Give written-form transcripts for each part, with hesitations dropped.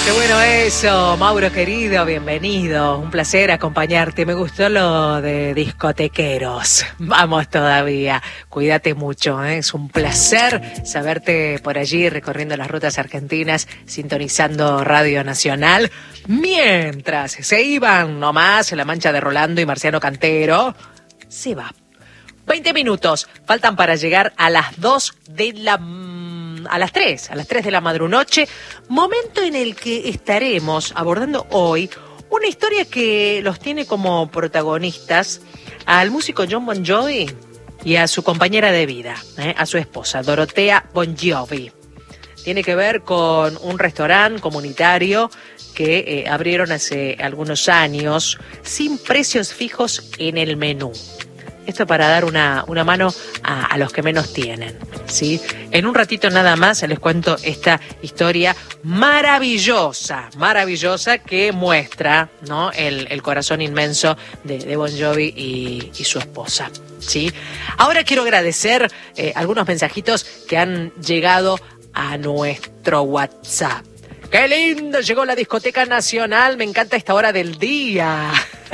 Qué bueno eso, Mauro querido, bienvenido. Un placer acompañarte. Me gustó lo de discotequeros. Vamos todavía. Cuídate mucho, ¿eh? Es un placer saberte por allí recorriendo las rutas argentinas, sintonizando Radio Nacional. Mientras se iban nomás La Mancha de Rolando y Marciano Cantero, se va. 20 minutos faltan para llegar a las 2 de la a las 3 de la madrunoche, momento en el que estaremos abordando hoy una historia que los tiene como protagonistas al músico Jon Bon Jovi y a su compañera de vida, a su esposa, Dorothea Bon Jovi. Tiene que ver con un restaurante comunitario que abrieron hace algunos años sin precios fijos en el menú. Esto para dar una mano a los que menos tienen, ¿sí? En un ratito nada más les cuento esta historia maravillosa que muestra, ¿no?, el corazón inmenso de Bon Jovi y su esposa, ¿sí? Ahora quiero agradecer algunos mensajitos que han llegado a nuestro WhatsApp. ¡Qué lindo! Llegó la Discoteca Nacional, me encanta esta hora del día.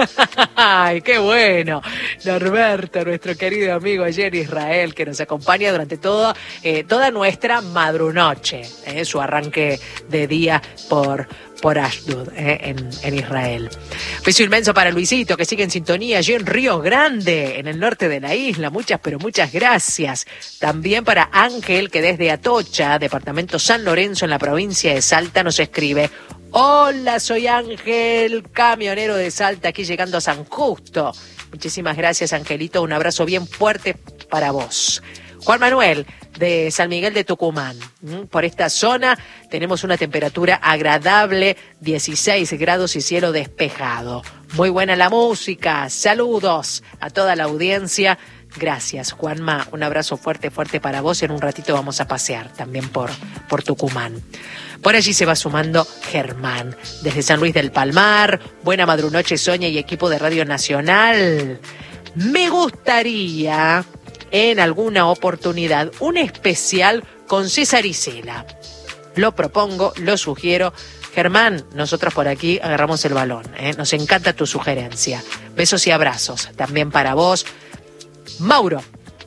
¡Ay, qué bueno! Norberto, nuestro querido amigo allí en Israel, que nos acompaña durante toda nuestra madrunoche, su arranque de día por Ashdod, en Israel. Beso inmenso para Luisito, que sigue en sintonía allí en Río Grande, en el norte de la isla. Muchas, pero muchas gracias. También para Ángel, que desde Atocha, departamento San Lorenzo, en la provincia de Salta, nos escribe: hola, soy Ángel, camionero de Salta, aquí llegando a San Justo. Muchísimas gracias, Angelito. Un abrazo bien fuerte para vos. Juan Manuel, de San Miguel de Tucumán. Por esta zona tenemos una temperatura agradable, 16 grados y cielo despejado. Muy buena la música. Saludos a toda la audiencia. Gracias, Juanma. Un abrazo fuerte para vos. En un ratito vamos a pasear también por Tucumán. Por allí se va sumando Germán, desde San Luis del Palmar. Buena madrunoche, Sonia y equipo de Radio Nacional. Me gustaría en alguna oportunidad un especial con César Isela. Lo propongo, lo sugiero. Germán, nosotros por aquí agarramos el balón, Nos encanta tu sugerencia. Besos y abrazos también para vos. Mauro,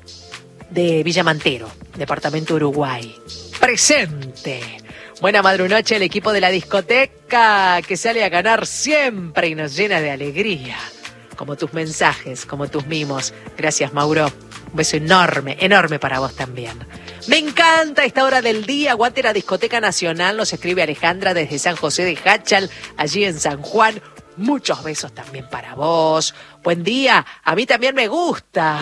de Villamantero, departamento Uruguay. Presente. Buena madrunoche, el equipo de la discoteca que sale a ganar siempre y nos llena de alegría. Como tus mensajes, como tus mimos. Gracias, Mauro. Un beso enorme para vos también. Me encanta esta hora del día. Aguante la Discoteca Nacional, nos escribe Alejandra desde San José de Jáchal, allí en San Juan. Muchos besos también para vos. Buen día, a mí también me gusta.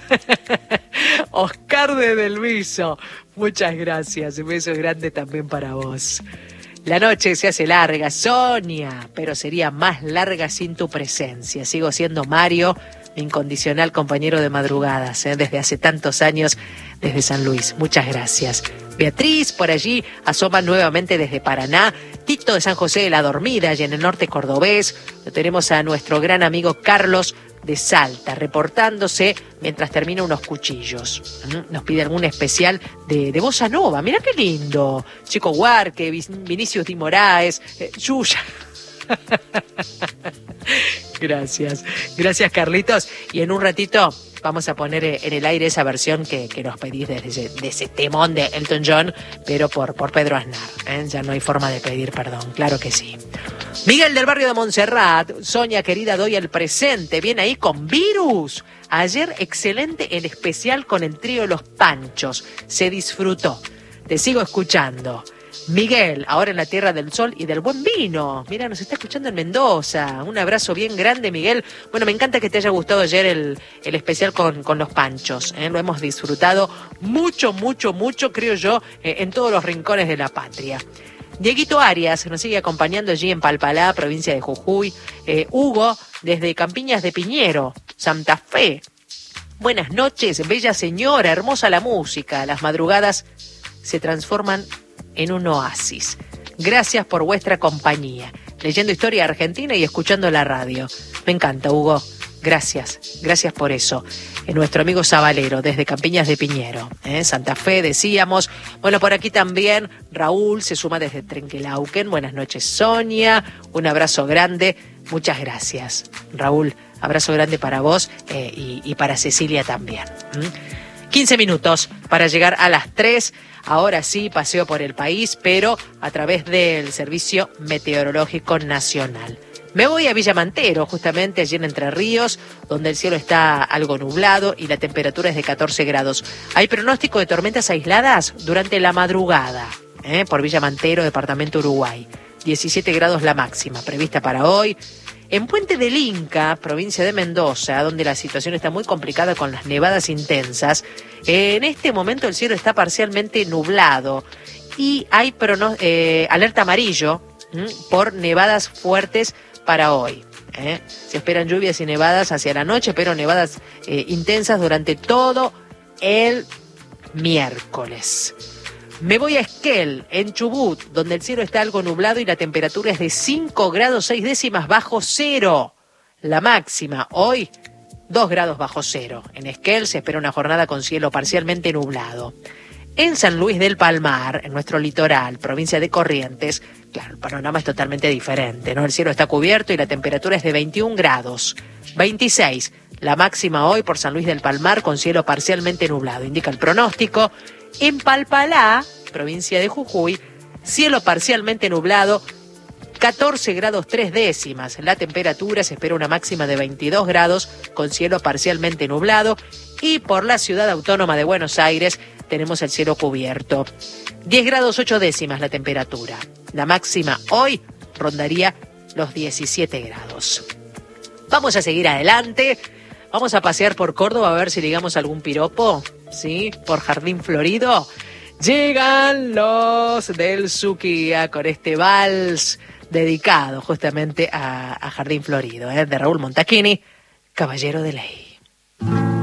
Oscar de Delviso, muchas gracias. Un beso grande también para vos. La noche se hace larga, Sonia, pero sería más larga sin tu presencia. Sigo siendo Mario, mi incondicional compañero de madrugadas, desde hace tantos años, desde San Luis. Muchas gracias. Beatriz, por allí, asoma nuevamente desde Paraná. Tito de San José de la Dormida, y en el norte cordobés. Lo tenemos a nuestro gran amigo Carlos de Salta, reportándose mientras termina unos cuchillos. Nos pide algún especial de Bossa Nova. Mirá qué lindo. Chico Huarque, Vinicius Di Moraes, Yuya. Gracias Carlitos. Y en un ratito vamos a poner en el aire esa versión que nos pedís de ese temón de Elton John, pero por Pedro Aznar, Ya no hay forma de pedir perdón, claro que sí. Miguel del barrio de Montserrat, Sonia querida, doy el presente, viene ahí con Virus. Ayer excelente el especial con el trío Los Panchos, se disfrutó. Te sigo escuchando. Miguel, ahora en la Tierra del Sol y del Buen Vino. Mira, nos está escuchando en Mendoza. Un abrazo bien grande, Miguel. Bueno, me encanta que te haya gustado ayer el especial con Los Panchos. Lo hemos disfrutado mucho, creo yo, en todos los rincones de la patria. Dieguito Arias nos sigue acompañando allí en Palpalá, provincia de Jujuy. Hugo, desde Campiñas de Piñero, Santa Fe. Buenas noches, bella señora, hermosa la música. Las madrugadas se transforman en un oasis. Gracias por vuestra compañía. Leyendo historia argentina y escuchando la radio. Me encanta, Hugo. Gracias por eso. Nuestro amigo Zabalero, desde Campiñas de Piñero, Santa Fe, decíamos. Bueno, por aquí también Raúl se suma desde Trenquelauquen. Buenas noches, Sonia. Un abrazo grande. Muchas gracias, Raúl. Abrazo grande para vos y para Cecilia también. 15 minutos para llegar a las 3. Ahora sí, paseo por el país, pero a través del Servicio Meteorológico Nacional. Me voy a Villamantero, justamente allí en Entre Ríos, donde el cielo está algo nublado y la temperatura es de 14 grados. Hay pronóstico de tormentas aisladas durante la madrugada, por Villamantero, departamento Uruguay. 17 grados la máxima, prevista para hoy. En Puente del Inca, provincia de Mendoza, donde la situación está muy complicada con las nevadas intensas, en este momento el cielo está parcialmente nublado y hay alerta amarillo por nevadas fuertes para hoy. Se esperan lluvias y nevadas hacia la noche, pero nevadas intensas durante todo el miércoles. Me voy a Esquel, en Chubut, donde el cielo está algo nublado y la temperatura es de 5 grados 6 décimas bajo cero. La máxima hoy, 2 grados bajo cero. En Esquel se espera una jornada con cielo parcialmente nublado. En San Luis del Palmar, en nuestro litoral, provincia de Corrientes, claro, el panorama es totalmente diferente, ¿no? El cielo está cubierto y la temperatura es de 21 grados. 26, la máxima hoy por San Luis del Palmar con cielo parcialmente nublado, indica el pronóstico. En Palpalá, provincia de Jujuy, cielo parcialmente nublado, 14 grados 3 décimas. La temperatura se espera una máxima de 22 grados con cielo parcialmente nublado. Y por la ciudad autónoma de Buenos Aires tenemos el cielo cubierto. 10 grados 8 décimas la temperatura. La máxima hoy rondaría los 17 grados. Vamos a seguir adelante. Vamos a pasear por Córdoba a ver si ligamos algún piropo, ¿sí? Por Jardín Florido. Llegan los del Suquía con este vals dedicado justamente a Jardín Florido, de Raúl Montaquini, Caballero de Ley.